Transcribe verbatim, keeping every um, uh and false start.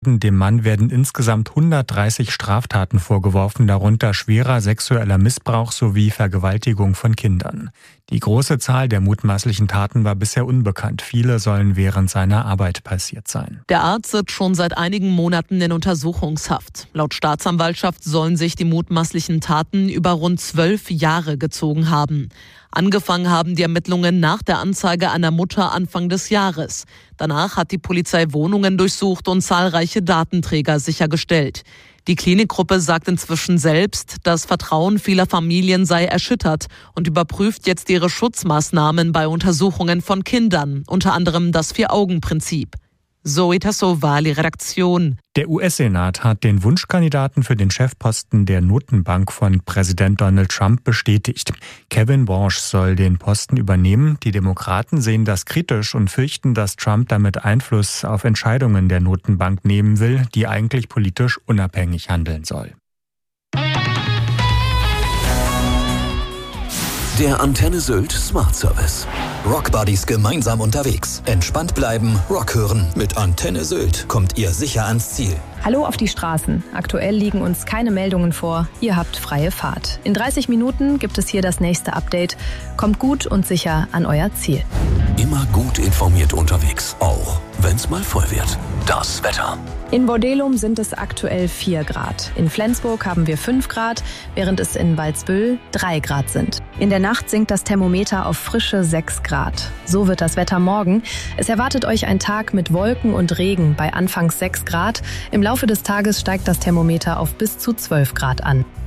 Dem Mann werden insgesamt hundertdreißig Straftaten vorgeworfen, darunter schwerer sexueller Missbrauch sowie Vergewaltigung von Kindern. Die große Zahl der mutmaßlichen Taten war bisher unbekannt. Viele sollen während seiner Arbeit passiert sein. Der Arzt sitzt schon seit einigen Monaten in Untersuchungshaft. Laut Staatsanwaltschaft sollen sich die mutmaßlichen Taten über rund zwölf Jahre gezogen haben. Angefangen haben die Ermittlungen nach der Anzeige einer Mutter Anfang des Jahres. Danach hat die Polizei Wohnungen durchsucht und zahlreiche Datenträger sichergestellt. Die Klinikgruppe sagt inzwischen selbst, das Vertrauen vieler Familien sei erschüttert und überprüft jetzt ihre Schutzmaßnahmen bei Untersuchungen von Kindern, unter anderem das Vier-Augen-Prinzip. Zoe Tassovali, Redaktion. Der U S-Senat hat den Wunschkandidaten für den Chefposten der Notenbank von Präsident Donald Trump bestätigt. Kevin Warsh soll den Posten übernehmen. Die Demokraten sehen das kritisch und fürchten, dass Trump damit Einfluss auf Entscheidungen der Notenbank nehmen will, die eigentlich politisch unabhängig handeln soll. Der Antenne Sylt Smart Service. Rock Buddies gemeinsam unterwegs. Entspannt bleiben, Rock hören. Mit Antenne Sylt kommt ihr sicher ans Ziel. Hallo auf die Straßen. Aktuell liegen uns keine Meldungen vor. Ihr habt freie Fahrt. In dreißig Minuten gibt es hier das nächste Update. Kommt gut und sicher an euer Ziel. Immer gut informiert unterwegs, auch wenn es mal voll wird. Das Wetter. In Bordelum sind es aktuell vier Grad. In Flensburg haben wir fünf Grad, während es in Waldsbüll drei Grad sind. In der Nacht sinkt das Thermometer auf frische sechs Grad. So wird das Wetter morgen. Es erwartet euch ein Tag mit Wolken und Regen bei anfangs sechs Grad. Im Laufe des Tages steigt das Thermometer auf bis zu zwölf Grad an.